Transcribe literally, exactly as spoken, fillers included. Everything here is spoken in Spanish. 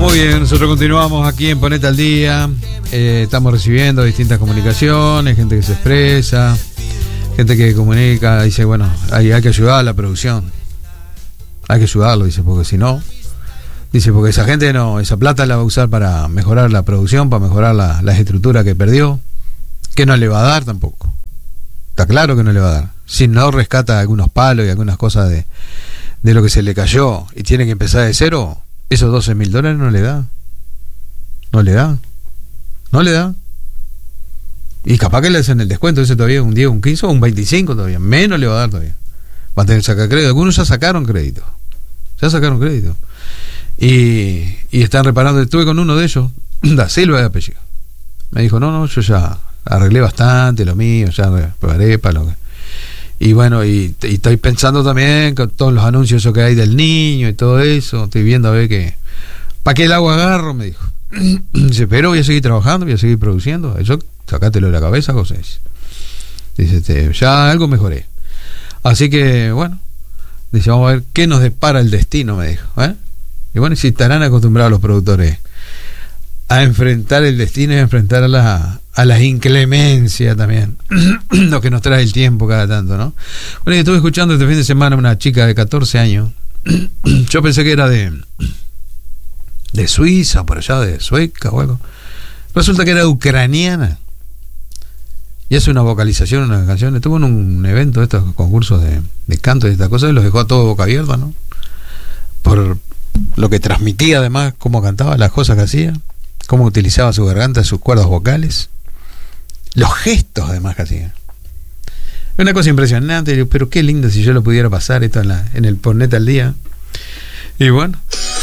Muy bien, nosotros continuamos aquí en Ponete al Día. Eh, estamos recibiendo distintas comunicaciones, gente que se expresa, gente que comunica, dice, bueno, hay, hay que ayudar a la producción. Hay que ayudarlo, dice, porque si no, dice, porque esa gente no, esa plata la va a usar para mejorar la producción, para mejorar la, la estructura que perdió, que no le va a dar tampoco. Está claro que no le va a dar. Si no rescata algunos palos y algunas cosas de, de lo que se le cayó y tiene que empezar de cero, esos doce mil dólares no le da. No le da. No le da. Y capaz que le hacen el descuento ese todavía, un diez, un quince o un veinticinco todavía. Menos le va a dar todavía. Va a tener que sacar crédito. Algunos ya sacaron crédito. Ya sacaron crédito. Y, y están reparando. Estuve con uno de ellos, Da Silva de apellido. Me dijo, no, no, yo ya arreglé bastante lo mío, ya preparé para lo que... Y bueno, y, y estoy pensando también con todos los anuncios eso que hay del niño y todo eso, estoy viendo a ver qué, ¿para qué el agua agarro? Me dijo. Dice, pero voy a seguir trabajando, voy a seguir produciendo. Eso, sacátelo de la cabeza, José. Dice, este, ya algo mejoré. Así que, bueno, dice, vamos a ver qué nos depara el destino, me dijo. ¿eh? Y bueno, si estarán acostumbrados los productores a enfrentar el destino y a enfrentar a la, a las inclemencias también, lo que nos trae el tiempo cada tanto, ¿no? Bueno, y estuve escuchando este fin de semana una chica de catorce años. Yo pensé que era de de Suiza, por allá, de Sueca o algo. Resulta que era ucraniana y hace una vocalización, una canción. Estuvo en un evento de estos concursos de, de canto y estas cosas y los dejó a todo boca abierta, ¿no? Por lo que transmitía, además, cómo cantaba, las cosas que hacía, cómo utilizaba su garganta, sus cuerdas vocales, los gestos además que hacía. Una cosa impresionante. Pero qué lindo si yo lo pudiera pasar esto en, la, en el Ponete al Día. Y bueno,